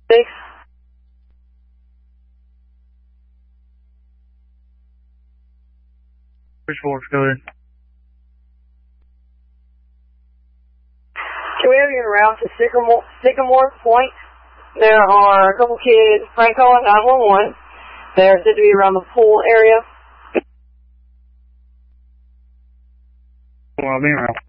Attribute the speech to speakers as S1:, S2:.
S1: 6.
S2: Force, go ahead.
S1: Can we have you en route to Sycamore Point? There are a couple kids, Franco and 911. They're said to be around the pool area.
S2: Well, I'll be around.